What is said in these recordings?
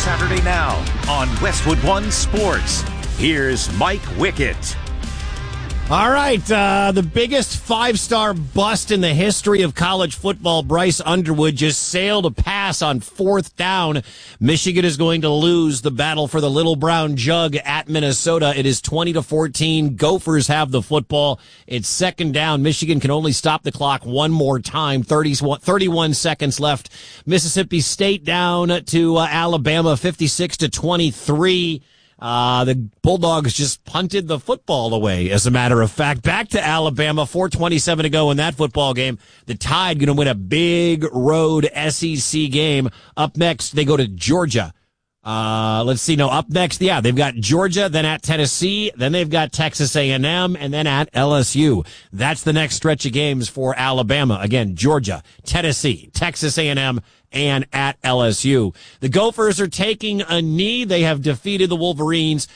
Saturday Now on Westwood One Sports. Here's Mike Wickett. All right, the biggest five-star bust in the history of college football, Bryce Underwood, just sailed a pass on fourth down. Michigan is going to lose the battle for the Little Brown Jug at Minnesota. It is 20-14. Gophers have the football. It's second down. Michigan can only stop the clock one more time. 31 seconds left. Mississippi State down to Alabama, 56-23. The Bulldogs just punted the football away, as a matter of fact. Back to Alabama, 4:27 to go in that football game. The Tide going to win a big road SEC game. Up next, they go to Georgia. Let's see. No, up next, they've got Georgia, then at Tennessee, then they've got Texas A&M, and then at LSU. That's the next stretch of games for Alabama. Again, Georgia, Tennessee, Texas A&M, and at LSU. The Gophers are taking a knee. They have defeated the Wolverines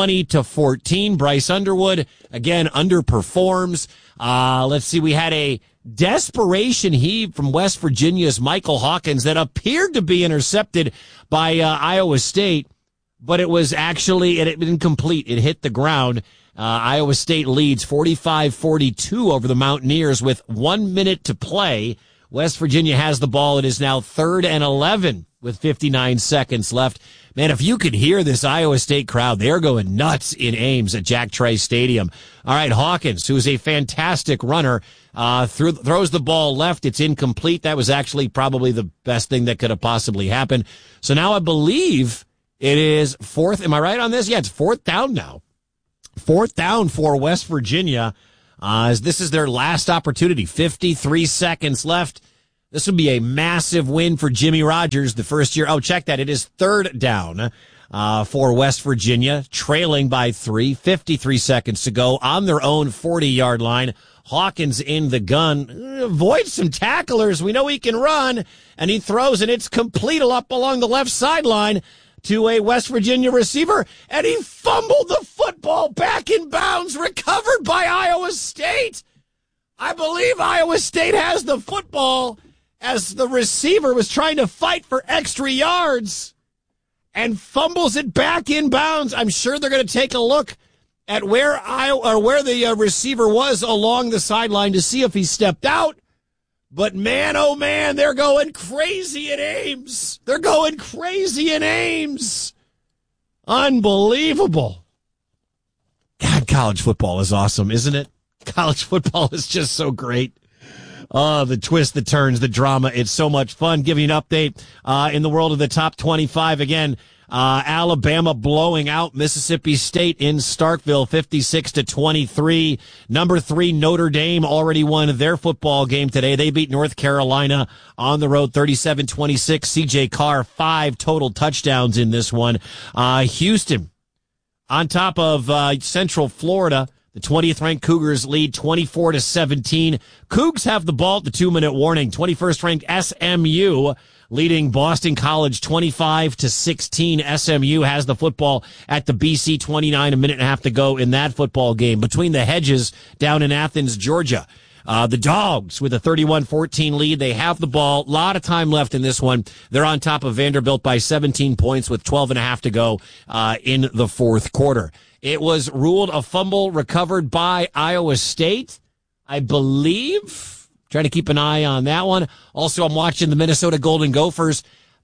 20-14. Bryce Underwood, again, underperforms. Let's see. We had a desperation heave from West Virginia's Michael Hawkins that appeared to be intercepted by Iowa State, but it was actually incomplete. It hit the ground. Iowa State leads 45-42 over the Mountaineers with 1 minute to play. West Virginia has the ball. It is now 3rd and 11 with 59 seconds left. Man, if you could hear this Iowa State crowd, they're going nuts in Ames at Jack Trice Stadium. All right, Hawkins, who is a fantastic runner, throws the ball left. It's incomplete. That was actually probably the best thing that could have possibly happened. So now I believe it is fourth. Am I right on this? Yeah, it's fourth down now. Fourth down for West Virginia. As this is their last opportunity. 53 seconds left. This would be a massive win for Jimmy Rogers the first year. Oh, check that. It is third down for West Virginia, trailing by 3. 53 seconds to go on their own 40-yard line. Hawkins in the gun. Avoids some tacklers. We know he can run. And he throws, and it's complete up along the left sideline to a West Virginia receiver, and he fumbled the football back in bounds, recovered by Iowa State. I believe Iowa State has the football as the receiver was trying to fight for extra yards and fumbles it back in bounds. I'm sure they're going to take a look at where the receiver was along the sideline to see if he stepped out. But man, oh man, they're going crazy in Ames. They're going crazy in Ames. Unbelievable. God, college football is awesome, isn't it? College football is just so great. The twists, the turns, the drama. It's so much fun. Giving an update in the world of the top 25 again. Alabama blowing out Mississippi State in Starkville, 56-23. Number 3, Notre Dame already won their football game today. They beat North Carolina on the road, 37-26. C.J. Carr, 5 total touchdowns in this one. Houston on top of Central Florida. The 20th ranked Cougars lead 24-17. Cougs have the ball at the 2-minute warning. 21st ranked SMU leading Boston College 25-16. SMU has the football at the BC 29, a minute and a half to go in that football game. Between the hedges down in Athens, Georgia. The Dogs with a 31-14 lead. They have the ball. A lot of time left in this one. They're on top of Vanderbilt by 17 points with 12 and a half to go in the fourth quarter. It was ruled a fumble recovered by Iowa State, I believe. Trying to keep an eye on that one. Also, I'm watching the Minnesota Golden Gophers.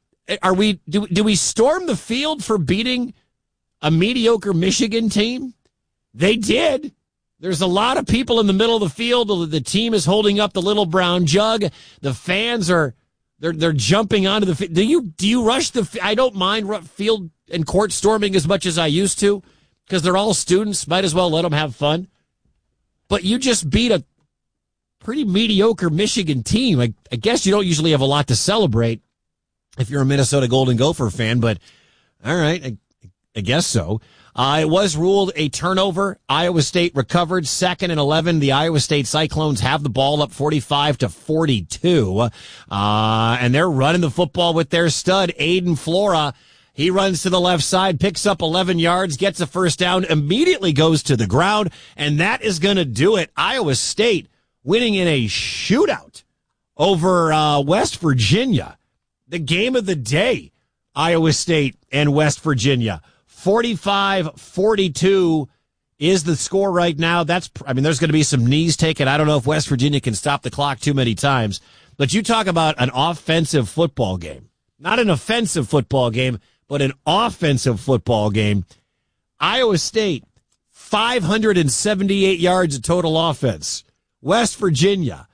Do we storm the field for beating a mediocre Michigan team? They did. There's a lot of people in the middle of the field. The team is holding up the Little Brown Jug. The fans they're jumping onto the field. Do you rush the? I don't mind field and court storming as much as I used to because they're all students. Might as well let them have fun. But you just beat a pretty mediocre Michigan team. I guess you don't usually have a lot to celebrate if you're a Minnesota Golden Gopher fan, but all right, I guess so. It was ruled a turnover. Iowa State recovered 2nd and 11. The Iowa State Cyclones have the ball up 45-42. And they're running the football with their stud, Aiden Flora. He runs to the left side, picks up 11 yards, gets a first down, immediately goes to the ground, and that is going to do it. Iowa State winning in a shootout over West Virginia. The game of the day. Iowa State and West Virginia. 45-42 is the score right now. There's going to be some knees taken. I don't know if West Virginia can stop the clock too many times. But you talk about an offensive football game. Not an offensive football game, but an offensive football game. Iowa State, 578 yards of total offense. West Virginia,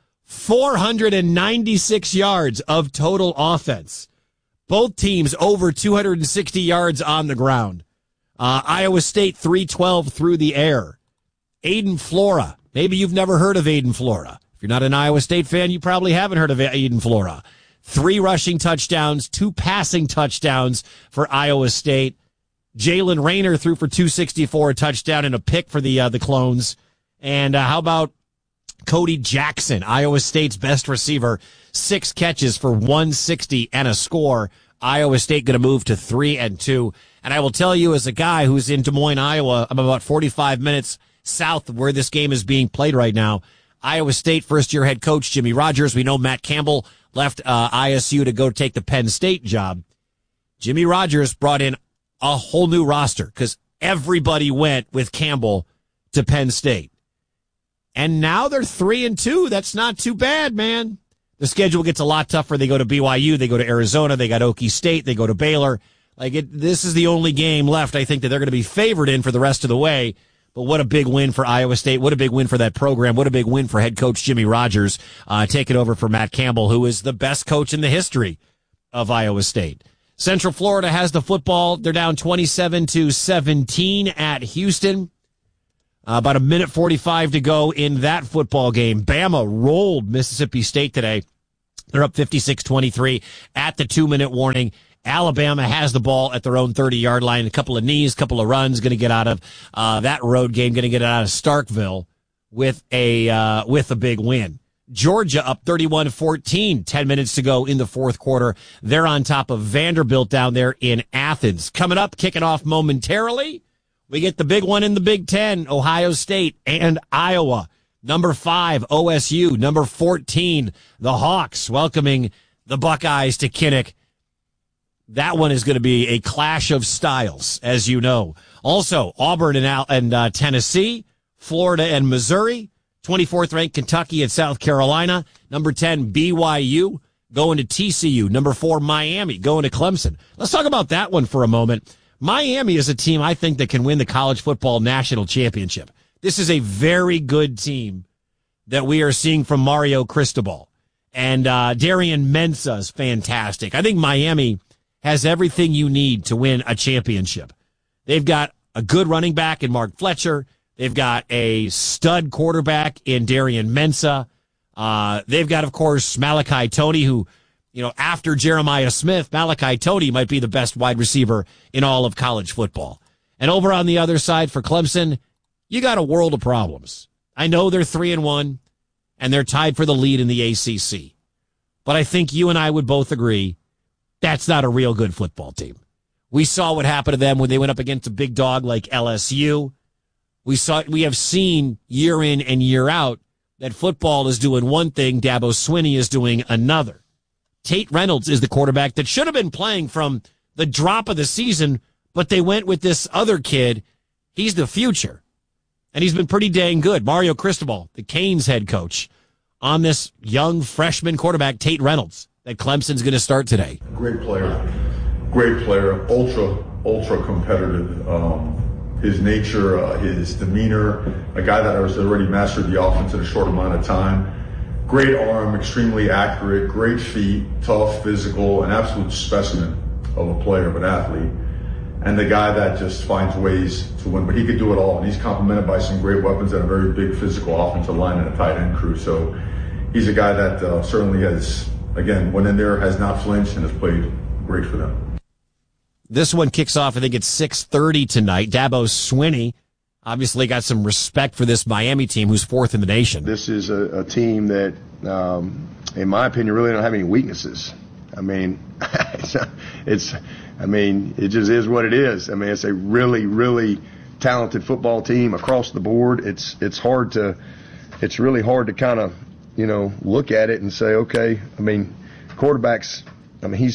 496 yards of total offense. Both teams over 260 yards on the ground. Iowa State, 312 through the air. Aiden Flora. Maybe you've never heard of Aiden Flora. If you're not an Iowa State fan, you probably haven't heard of Aiden Flora. 3 rushing touchdowns, 2 passing touchdowns for Iowa State. Jalen Rayner threw for 264, a touchdown and a pick for the Clones. And how about Cody Jackson, Iowa State's best receiver, 6 catches for 160 and a score. Iowa State going to move to 3-2. And I will tell you, as a guy who's in Des Moines, Iowa, I'm about 45 minutes south of where this game is being played right now. Iowa State first-year head coach Jimmy Rogers. We know Matt Campbell left ISU to go take the Penn State job. Jimmy Rogers brought in a whole new roster because everybody went with Campbell to Penn State. And now they're 3-2. That's not too bad, man. The schedule gets a lot tougher. They go to BYU. They go to Arizona. They got Okie State. They go to Baylor. This is the only game left, I think, that they're going to be favored in for the rest of the way. But what a big win for Iowa State. What a big win for that program. What a big win for head coach Jimmy Rogers, taking over for Matt Campbell, who is the best coach in the history of Iowa State. Central Florida has the football. They're down 27-17 at Houston. About a minute 45 to go in that football game. Bama rolled Mississippi State today. They're up 56-23 at the 2-minute warning. Alabama has the ball at their own 30-yard line. A couple of knees, couple of runs, going to get out of that road game, going to get out of Starkville with a big win. Georgia up 31-14, 10 minutes to go in the fourth quarter. They're on top of Vanderbilt down there in Athens. Coming up, kicking off momentarily, we get the big one in the Big Ten, Ohio State and Iowa. Number 5, OSU. Number 14, the Hawks, welcoming the Buckeyes to Kinnick. That one is going to be a clash of styles, as you know. Also, Auburn and Tennessee, Florida and Missouri, 24th ranked Kentucky and South Carolina, number 10 BYU going to TCU, number 4 Miami going to Clemson. Let's talk about that one for a moment. Miami is a team I think that can win the college football national championship. This is a very good team that we are seeing from Mario Cristobal. And Darian Mensah is fantastic. I think Miami has everything you need to win a championship. They've got a good running back in Mark Fletcher. They've got a stud quarterback in Darian Mensah. They've got, of course, Malachi Toney, who, after Jeremiah Smith, Malachi Toney might be the best wide receiver in all of college football. And over on the other side for Clemson, you got a world of problems. I know they're 3-1, and they're tied for the lead in the ACC. But I think you and I would both agree that's not a real good football team. We saw what happened to them when they went up against a big dog like LSU. We have seen year in and year out that football is doing one thing, Dabo Swinney is doing another. Tate Reynolds is the quarterback that should have been playing from the drop of the season, but they went with this other kid. He's the future. And he's been pretty dang good. Mario Cristobal, the Canes head coach, on this young freshman quarterback, Tate Reynolds, that Clemson's going to start today. Great player, ultra competitive. His nature, his demeanor, a guy that has already mastered the offense in a short amount of time. Great arm, extremely accurate, great feet, tough, physical, an absolute specimen of a player, of an athlete. And the guy that just finds ways to win. But he could do it all, and he's complemented by some great weapons and a very big physical offensive line and a tight end crew. So he's a guy that certainly has, again, went in there, has not flinched, and has played great for them. This one kicks off, I think it's 6:30 tonight. Dabo Swinney obviously got some respect for this Miami team, who's 4th in the nation. This is a team that, in my opinion, really don't have any weaknesses. I mean, it just is what it is. I mean, it's a really, really talented football team across the board. It's really hard to kind of, look at it and say, okay, I mean, quarterbacks, I mean,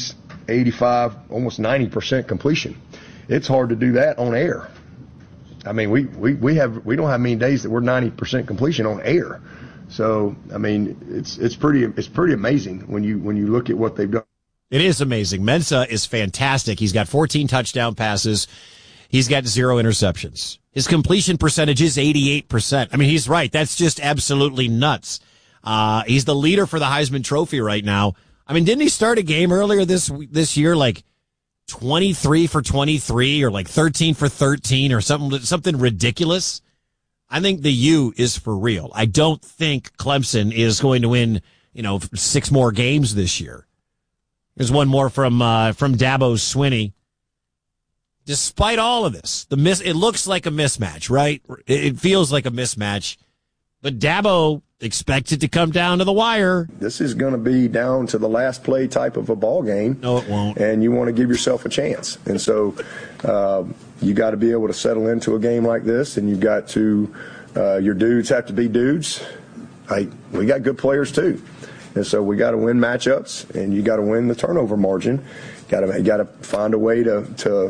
85, almost 90% completion. It's hard to do that on air. I mean, we don't have many days that we're 90% completion on air. So, I mean, it's pretty amazing when you look at what they've done. It is amazing. Mensah is fantastic. He's got 14 touchdown passes. He's got 0 interceptions. His completion percentage is 88%. I mean, he's right. That's just absolutely nuts. He's the leader for the Heisman Trophy right now. I mean, didn't he start a game earlier this year, like 23 for 23 or like 13 for 13 or something ridiculous? I think the U is for real. I don't think Clemson is going to win, 6 more games this year. There's one more from Dabo Swinney. Despite all of this, it looks like a mismatch, right? It feels like a mismatch, but Dabo expects it to come down to the wire. This is going to be down to the last play type of a ball game. No, it won't. And you want to give yourself a chance. And so you got to be able to settle into a game like this, and you've got to your dudes have to be dudes. We got good players too. And so we got to win matchups, and you got to win the turnover margin. Got to find a way to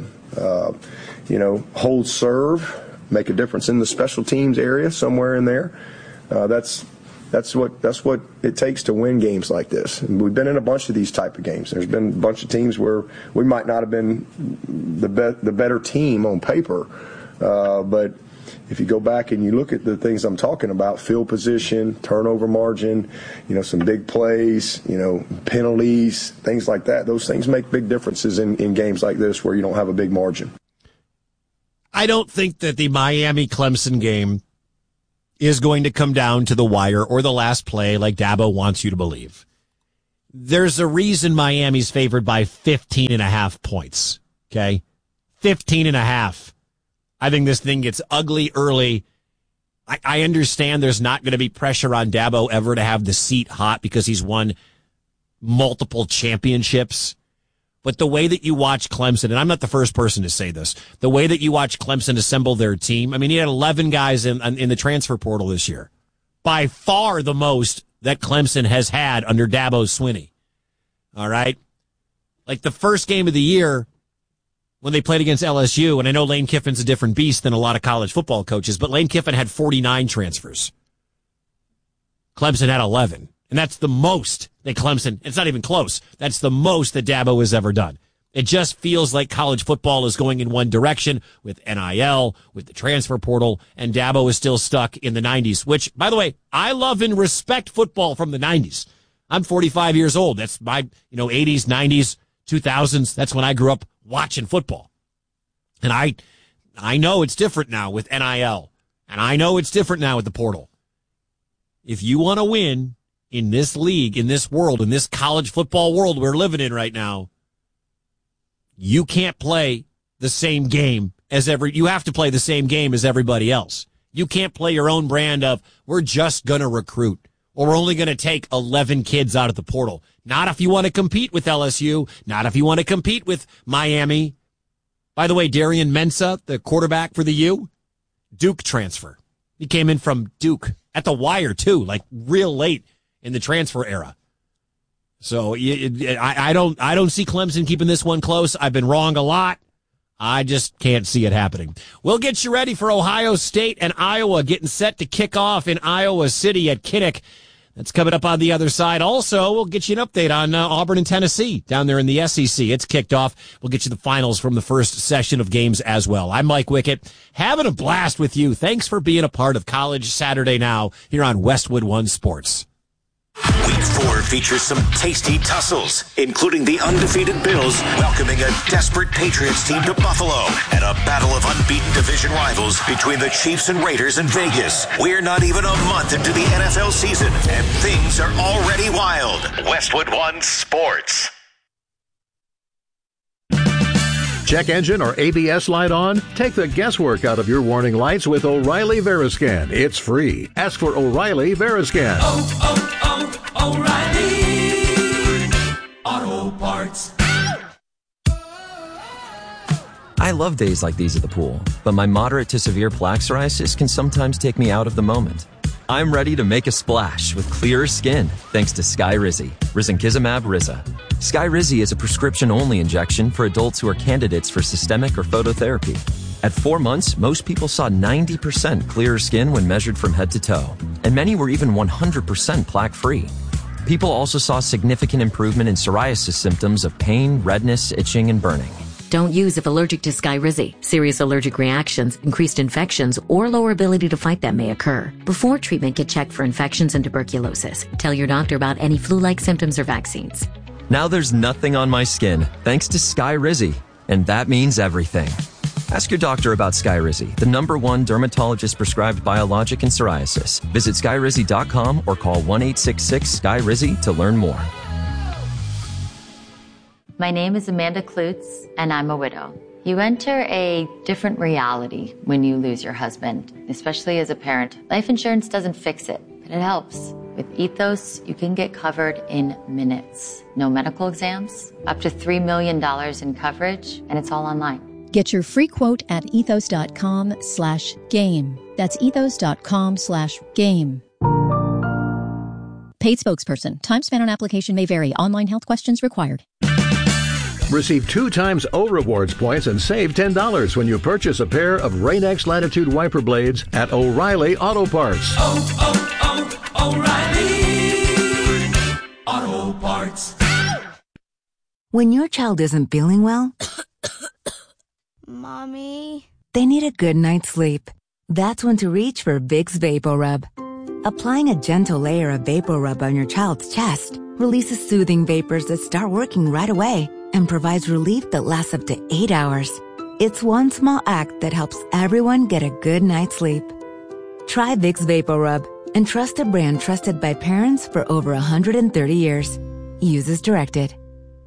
hold serve, make a difference in the special teams area somewhere in there. That's what it takes to win games like this. And we've been in a bunch of these type of games. There's been a bunch of teams where we might not have been the better team on paper, but if you go back and you look at the things I'm talking about, field position, turnover margin, some big plays, penalties, things like that, those things make big differences in games like this where you don't have a big margin. I don't think that the Miami-Clemson game is going to come down to the wire or the last play like Dabo wants you to believe. There's a reason Miami's favored by 15.5 points, okay? 15.5. I think this thing gets ugly early. I understand there's not going to be pressure on Dabo ever to have the seat hot because he's won multiple championships. But the way that you watch Clemson, and I'm not the first person to say this, the way that you watch Clemson assemble their team, I mean, he had 11 guys in the transfer portal this year. By far the most that Clemson has had under Dabo Swinney. All right? Like the first game of the year, when they played against LSU, and I know Lane Kiffin's a different beast than a lot of college football coaches, but Lane Kiffin had 49 transfers. Clemson had 11. And that's the most that Clemson, it's not even close, that's the most that Dabo has ever done. It just feels like college football is going in one direction with NIL, with the transfer portal, and Dabo is still stuck in the 90s, which, by the way, I love and respect football from the 90s. I'm 45 years old. That's my, 80s, 90s, 2000s. That's when I grew up watching football. And I know it's different now with NIL. And I know it's different now with the portal. If you want to win in this league, in this world, in this college football world we're living in right now, you can't play the same game you have to play the same game as everybody else. You can't play your own brand of, we're just going to recruit, or we're only going to take 11 kids out of the portal. Not if you want to compete with LSU. Not if you want to compete with Miami. By the way, Darian Mensah, the quarterback for the U, Duke transfer. He came in from Duke at the wire, too, like real late in the transfer era. So I don't see Clemson keeping this one close. I've been wrong a lot. I just can't see it happening. We'll get you ready for Ohio State and Iowa getting set to kick off in Iowa City at Kinnick. That's coming up on the other side. Also, we'll get you an update on Auburn and Tennessee down there in the SEC. It's kicked off. We'll get you the finals from the first session of games as well. I'm Mike Wickett, having a blast with you. Thanks for being a part of College Saturday Now here on Westwood One Sports. Week 4 features some tasty tussles, including the undefeated Bills welcoming a desperate Patriots team to Buffalo and a battle of unbeaten division rivals between the Chiefs and Raiders in Vegas. We're not even a month into the NFL season, and things are already wild. Westwood One Sports. Check engine or ABS light on? Take the guesswork out of your warning lights with O'Reilly Veriscan. It's free. Ask for O'Reilly Veriscan. O'Reilly Auto Parts. I love days like these at the pool, but my moderate to severe plaque psoriasis can sometimes take me out of the moment. I'm ready to make a splash with clearer skin thanks to Skyrizi, risankizumab Riza. Skyrizi is a prescription-only injection for adults who are candidates for systemic or phototherapy. At 4 months, most people saw 90% clearer skin when measured from head to toe, and many were even 100% plaque-free. People also saw significant improvement in psoriasis symptoms of pain, redness, itching, and burning. Don't use if allergic to Skyrizi. Serious allergic reactions, increased infections, or lower ability to fight them may occur. Before treatment, get checked for infections and tuberculosis. Tell your doctor about any flu-like symptoms or vaccines. Now there's nothing on my skin thanks to Skyrizi, and that means everything. Ask your doctor about Skyrizi, the #1 dermatologist-prescribed biologic in psoriasis. Visit Skyrizi.com or call 1-866-SKYRIZI to learn more. My name is Amanda Klutz, and I'm a widow. You enter a different reality when you lose your husband, especially as a parent. Life insurance doesn't fix it, but it helps. With Ethos, you can get covered in minutes. No medical exams, up to $3 million in coverage, and it's all online. Get your free quote at ethos.com/game. That's ethos.com/game. Paid spokesperson. Time spent on application may vary. Online health questions required. Receive 2 times O Rewards points and save $10 when you purchase a pair of Rain-X Latitude wiper blades at O'Reilly Auto Parts. O'Reilly Auto Parts. When your child isn't feeling well, Mommy, they need a good night's sleep. That's when to reach for Vicks VapoRub. Applying a gentle layer of VapoRub on your child's chest releases soothing vapors that start working right away and provides relief that lasts up to 8 hours. It's one small act that helps everyone get a good night's sleep. Try Vicks VapoRub and trust a brand trusted by parents for over 130 years. Use as directed.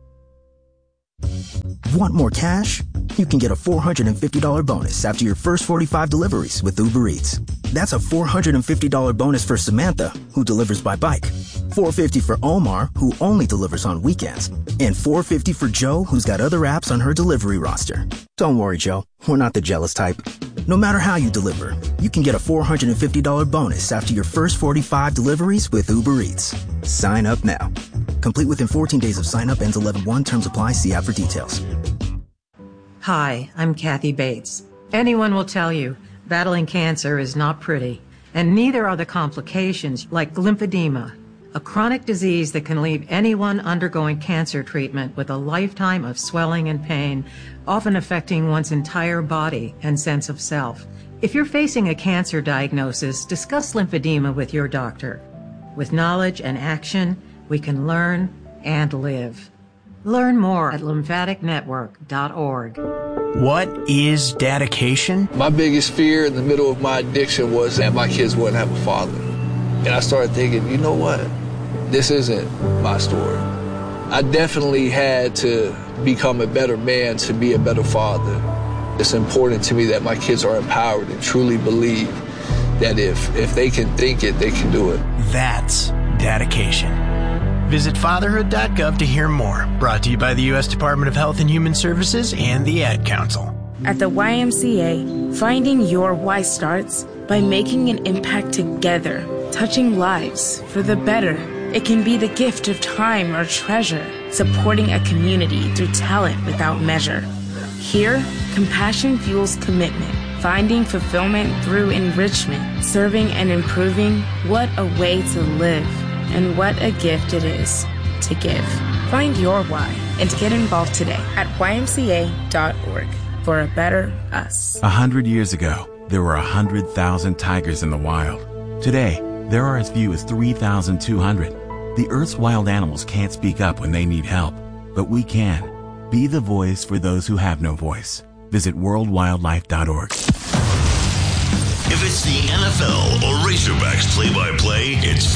Want more cash? You can get a $450 bonus after your first 45 deliveries with Uber Eats. That's a $450 bonus for Samantha, who delivers by bike. $450 for Omar, who only delivers on weekends. And $450 for Joe, who's got other apps on her delivery roster. Don't worry, Joe. We're not the jealous type. No matter how you deliver, you can get a $450 bonus after your first 45 deliveries with Uber Eats. Sign up now. Complete within 14 days of sign up. Ends 11/1. Terms apply. See app for details. Hi, I'm Kathy Bates. Anyone will tell you battling cancer is not pretty, and neither are the complications like lymphedema, a chronic disease that can leave anyone undergoing cancer treatment with a lifetime of swelling and pain, often affecting one's entire body and sense of self. If you're facing a cancer diagnosis, discuss lymphedema with your doctor. With knowledge and action, we can learn and live. Learn more at lymphaticnetwork.org. What is dedication? My biggest fear in the middle of my addiction was that my kids wouldn't have a father. And I started thinking, you know what? This isn't my story. I definitely had to become a better man to be a better father. It's important to me that my kids are empowered and truly believe that if they can think it, they can do it. That's dedication. Visit fatherhood.gov to hear more. Brought to you by the U.S. Department of Health and Human Services and the Ad Council. At the YMCA, finding your why starts by making an impact together, touching lives for the better. It can be the gift of time or treasure, supporting a community through talent without measure. Here, compassion fuels commitment, finding fulfillment through enrichment, serving and improving. What a way to live. And what a gift it is to give. Find your why and get involved today at ymca.org for a better us. 100 years ago, there were 100,000 tigers in the wild. Today, there are as few as 3,200. The Earth's wild animals can't speak up when they need help, but we can. Be the voice for those who have no voice. Visit worldwildlife.org. If it's the NFL or Razorbacks play-by-play, it's